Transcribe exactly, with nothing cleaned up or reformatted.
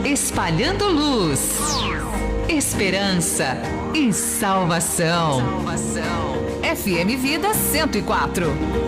espalhando luz, esperança e salvação. Salvação. F M Vida cento e quatro.